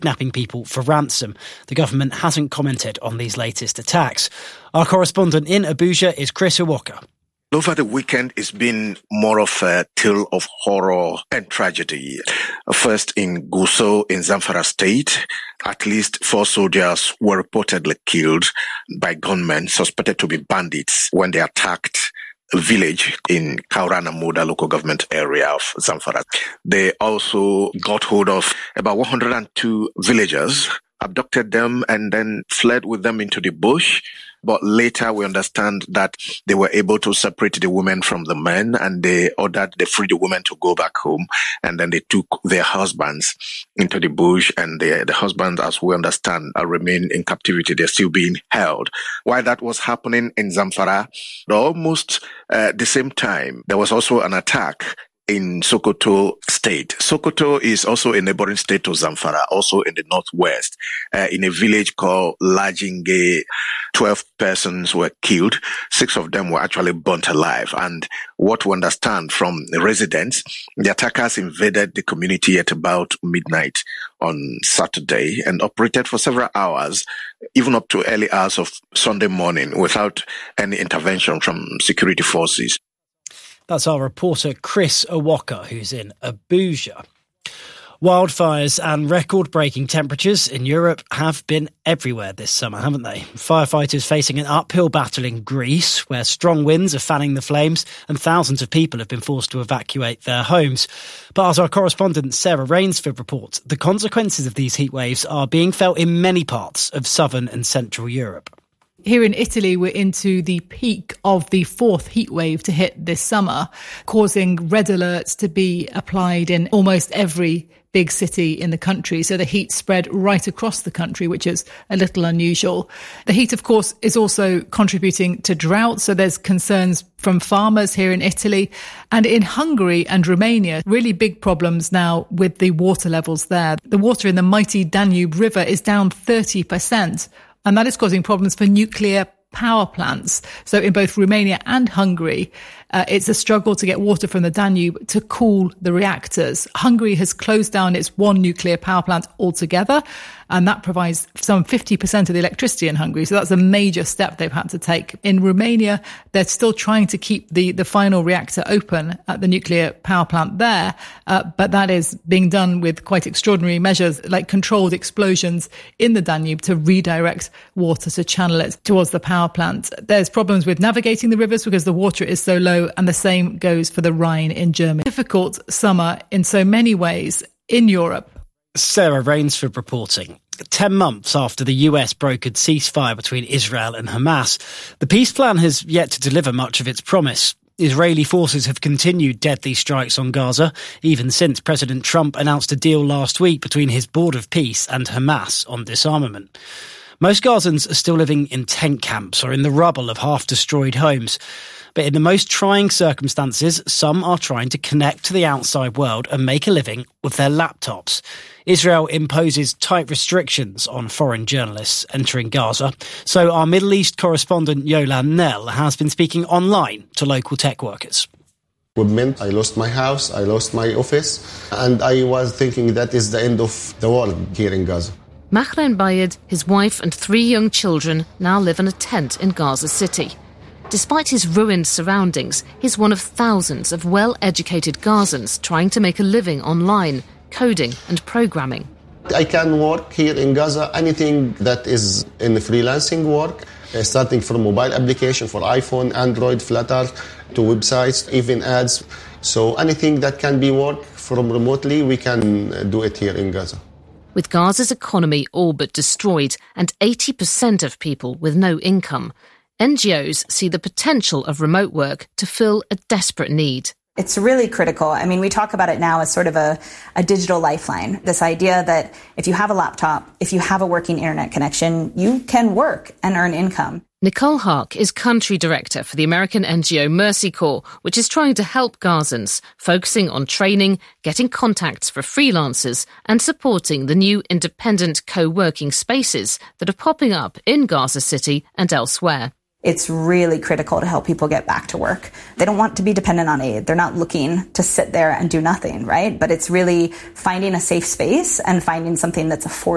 kidnapping people for ransom. The government hasn't commented on these latest attacks. Our correspondent in Abuja is Chris Iwoka. Over the weekend, it's been more of a tale of horror and tragedy. First in Gusau in Zamfara State, at least 4 soldiers were reportedly killed by gunmen suspected to be bandits when they attacked a village in Kaurana Moda local government area of Zamfara. They also got hold of about 102 villagers, abducted them, and then fled with them into the bush. But later we understand that they were able to separate the women from the men, and they freed the women to go back home. And then they took their husbands into the bush, and the husbands, as we understand, remain in captivity. They're still being held. While that was happening in Zamfara, at almost the same time, there was also an attack in Sokoto State. Sokoto is also a neighboring state to Zamfara, also in the northwest, in a village called Lajinge. 12 persons were killed. 6 of them were actually burnt alive. And what we understand from the residents, the attackers invaded the community at about midnight on Saturday and operated for several hours, even up to early hours of Sunday morning, without any intervention from security forces. That's our reporter Chris Iwoka, who's in Abuja. Wildfires and record-breaking temperatures in Europe have been everywhere this summer, haven't they? Firefighters facing an uphill battle in Greece, where strong winds are fanning the flames and thousands of people have been forced to evacuate their homes. But as our correspondent Sarah Rainsford reports, the consequences of these heatwaves are being felt in many parts of southern and central Europe. Here in Italy, we're into the peak of the 4th heatwave to hit this summer, causing red alerts to be applied in almost every big city in the country. So the heat spread right across the country, which is a little unusual. The heat, of course, is also contributing to drought. So there's concerns from farmers here in Italy and in Hungary and Romania. Really big problems now with the water levels there. The water in the mighty Danube River is down 30%. And that is causing problems for nuclear power plants. So in both Romania and Hungary, it's a struggle to get water from the Danube to cool the reactors. Hungary has closed down its one nuclear power plant altogether, and that provides some 50% of the electricity in Hungary. So that's a major step they've had to take. In Romania, they're still trying to keep the final reactor open at the nuclear power plant there, but that is being done with quite extraordinary measures, like controlled explosions in the Danube to redirect water, to channel it towards the power plant. There's problems with navigating the rivers because the water is so low, and the same goes for the Rhine in Germany. Difficult summer in so many ways in Europe. Sarah Rainsford reporting. 10 months after the US brokered ceasefire between Israel and Hamas, the peace plan has yet to deliver much of its promise. Israeli forces have continued deadly strikes on Gaza, even since President Trump announced a deal last week between his Board of Peace and Hamas on disarmament. Most Gazans are still living in tent camps or in the rubble of half-destroyed homes. But in the most trying circumstances, some are trying to connect to the outside world and make a living with their laptops. Israel imposes tight restrictions on foreign journalists entering Gaza. So our Middle East correspondent Yolan Nell has been speaking online to local tech workers. I lost my house, I lost my office, and I was thinking that is the end of the world here in Gaza. Mahren Bayed, his wife and 3 young children now live in a tent in Gaza City. Despite his ruined surroundings, he's one of thousands of well-educated Gazans trying to make a living online, coding and programming. I can work here in Gaza, anything that is in freelancing work, starting from mobile application for iPhone, Android, Flutter, to websites, even ads. So anything that can be worked from remotely, we can do it here in Gaza. With Gaza's economy all but destroyed and 80% of people with no income, NGOs see the potential of remote work to fill a desperate need. It's really critical. I mean, we talk about it now as sort of a digital lifeline. This idea that if you have a laptop, if you have a working internet connection, you can work and earn income. Nicole Hark is country director for the American NGO Mercy Corps, which is trying to help Gazans, focusing on training, getting contacts for freelancers and supporting the new independent co-working spaces that are popping up in Gaza City and elsewhere. It's really critical to help people get back to work. They don't want to be dependent on aid. They're not looking to sit there and do nothing, right? But it's really finding a safe space and finding something that's affordable